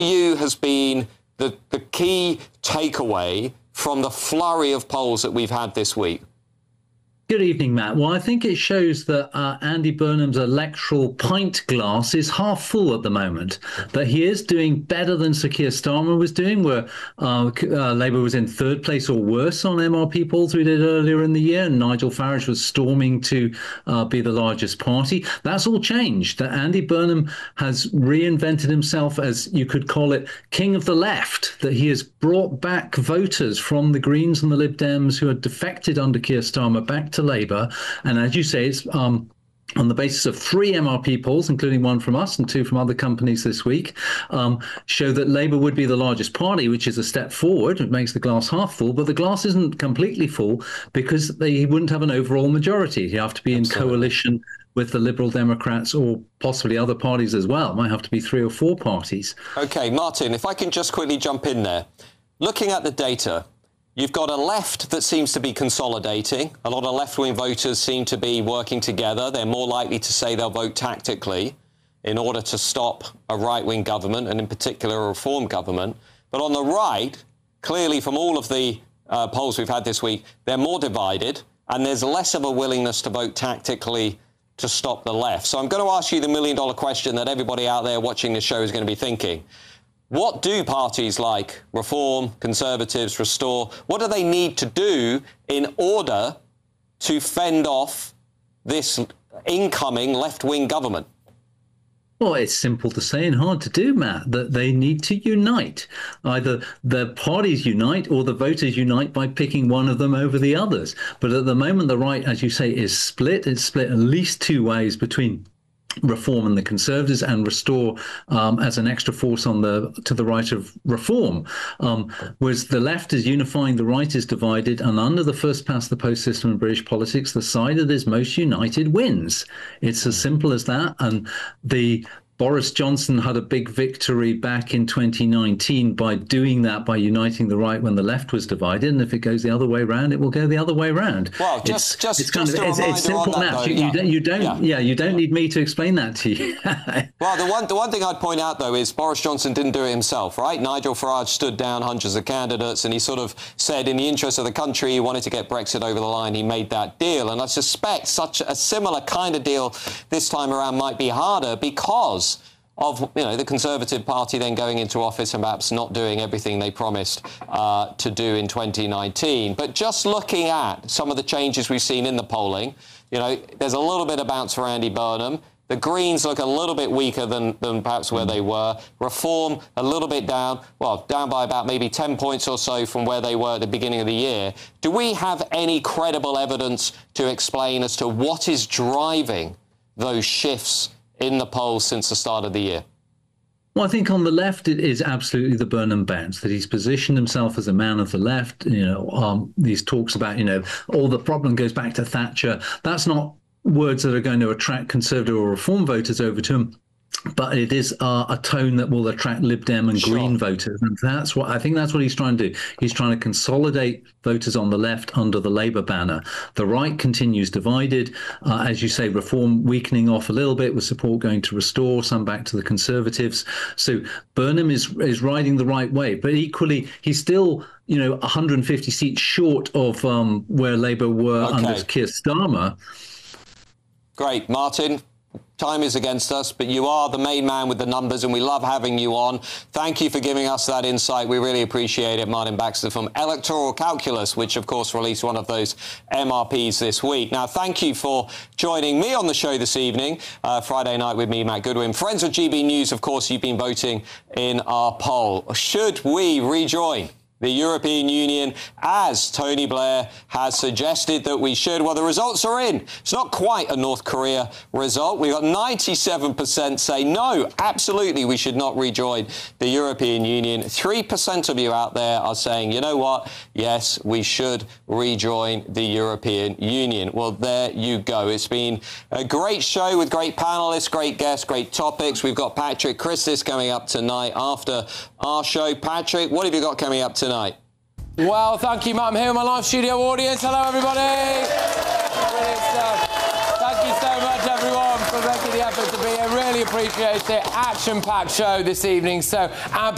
you has been the key takeaway from the flurry of polls that we've had this week? Good evening, Matt. Well, I think it shows that Andy Burnham's electoral pint glass is half full at the moment, that he is doing better than Sir Keir Starmer was doing, where Labour was in third place or worse on MRP polls we did earlier in the year, and Nigel Farage was storming to be the largest party. That's all changed. That Andy Burnham has reinvented himself as, you could call it, king of the left, that he has brought back voters from the Greens and the Lib Dems who had defected under Keir Starmer back to Labour. And as you say, it's on the basis of 3 MRP polls, including one from us and 2 from other companies this week, show that Labour would be the largest party, which is a step forward. It makes the glass half full, but the glass isn't completely full because he wouldn't have an overall majority. You have to be in coalition with the Liberal Democrats or possibly other parties as well. It might have to be 3 or 4 parties. OK, Martin, if I can just quickly jump in there. Looking at the data, you've got a left that seems to be consolidating. A lot of left-wing voters seem to be working together. They're more likely to say they'll vote tactically in order to stop a right-wing government, and in particular a reform government. But on the right, clearly from all of the polls we've had this week, they're more divided, and there's less of a willingness to vote tactically to stop the left. So I'm going to ask you the million-dollar question that everybody out there watching this show is going to be thinking. What do parties like Reform, Conservatives, Restore, what do they need to do in order to fend off this incoming left-wing government? Well, it's simple to say and hard to do, Matt, that they need to unite. Either the parties unite or the voters unite by picking one of them over the others. But at the moment, the right, as you say, is split. It's split at least 2 ways between Reform and the Conservatives, and Restore as an extra force on to the right of Reform. Whereas the left is unifying, the right is divided, and under the first past the post system in British politics, the side that is most united wins. It's as simple as that. And Boris Johnson had a big victory back in 2019 by doing that, by uniting the right when the left was divided. And if it goes the other way around, it will go the other way round. Well, it's simple math. You don't need me to explain that to you. Well, the one thing I'd point out, though, is Boris Johnson didn't do it himself, right? Nigel Farage stood down hundreds of candidates, and he sort of said, in the interest of the country, he wanted to get Brexit over the line. He made that deal. And I suspect such a similar kind of deal this time around might be harder because of the Conservative Party then going into office and perhaps not doing everything they promised to do in 2019. But just looking at some of the changes we've seen in the polling, there's a little bit of bounce for Andy Burnham. The Greens look a little bit weaker than perhaps where they were. Reform a little bit down, well, down by about maybe 10 points or so from where they were at the beginning of the year. Do we have any credible evidence to explain as to what is driving those shifts in the polls since the start of the year? Well, I think on the left, it is absolutely the Burnham bounce, that he's positioned himself as a man of the left. These talks about, all the problem goes back to Thatcher. That's not words that are going to attract Conservative or Reform voters over to him. But it is a tone that will attract Lib Dem and Green voters. And that's what he's trying to do. He's trying to consolidate voters on the left under the Labour banner. The right continues divided. As you say, Reform weakening off a little bit with support going to Restore, some back to the Conservatives. So Burnham is riding the right way. But equally, he's still 150 seats short of where Labour were under Keir Starmer. Great. Martin, time is against us, but you are the main man with the numbers, and we love having you on. Thank you for giving us that insight. We really appreciate it. Martin Baxter from Electoral Calculus, which, of course, released one of those MRPs this week. Now, thank you for joining me on the show this evening, Friday night with me, Matt Goodwin. Friends of GB News, of course, you've been voting in our poll. Should we rejoin the European Union, as Tony Blair has suggested that we should? Well, the results are in. It's not quite a North Korea result. We've got 97% say no, absolutely we should not rejoin the European Union. 3% of you out there are saying, you know what, yes, we should rejoin the European Union. Well, there you go. It's been a great show with great panellists, great guests, great topics. We've got Patrick Christis coming up tonight after our show. Patrick, what have you got coming up tonight? Well, thank you, Matt. I'm here with my live studio audience. Hello, everybody. Brilliant stuff. Thank you so much, everyone, for making the effort to be here. Really appreciate it. Action-packed show this evening. So,